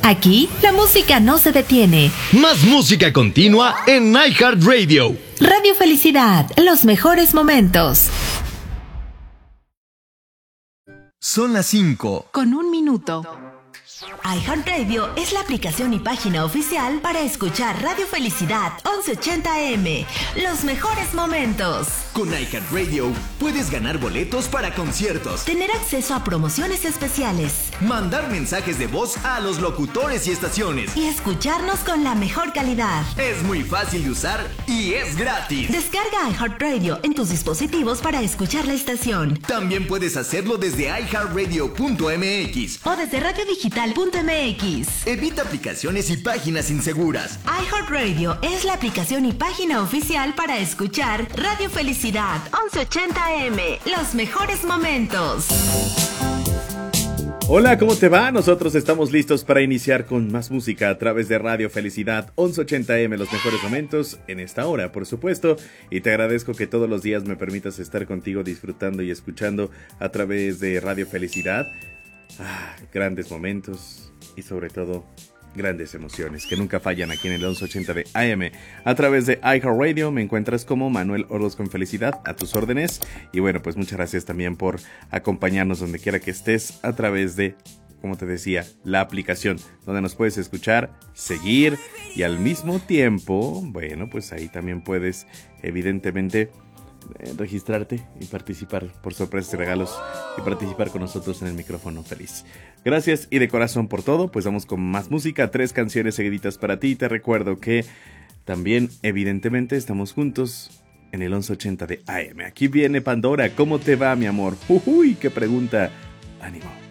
Aquí, la música no se detiene. Más música continua en iHeartRadio. Radio Felicidad, los mejores momentos. Son las 5:01 iHeartRadio es la aplicación y página oficial para escuchar Radio Felicidad 1180 AM. Los mejores momentos. Con iHeartRadio puedes ganar boletos para conciertos, Tener acceso a promociones especiales mandar mensajes de voz a los locutores y estaciones. y escucharnos con la mejor calidad. Es muy fácil de usar y es gratis. Descarga iHeartRadio en tus dispositivos para escuchar la estación. También puedes hacerlo desde iHeartRadio.mx. O desde radiodigital.mx. Evita aplicaciones y páginas inseguras. iHeartRadio es la aplicación y página oficial para escuchar Radio Felicidad 1180 AM. Los mejores momentos. Hola, ¿cómo te va? Nosotros estamos listos para iniciar con más música a través de Radio Felicidad 1180 AM, los mejores momentos en esta hora, por supuesto. Y te agradezco que todos los días me permitas estar contigo disfrutando y escuchando a través de Radio Felicidad. Grandes momentos y sobre todo grandes emociones que nunca fallan aquí en el 1180 de AM. A través de iHeartRadio me encuentras como Manuel Orozco en Felicidad, a tus órdenes. Y bueno, pues muchas gracias también por acompañarnos donde quiera que estés a través de, como te decía, la aplicación donde nos puedes escuchar, seguir y al mismo tiempo, bueno, pues ahí también puedes evidentemente registrarte y participar por sorpresas y regalos y participar con nosotros en el micrófono feliz. Gracias y de corazón por todo. Pues vamos con más música, 3 canciones seguiditas para ti. Te recuerdo que también evidentemente estamos juntos en el 1180 de AM. Aquí viene Pandora. ¿Cómo te va, mi amor? Uy, qué pregunta. Ánimo.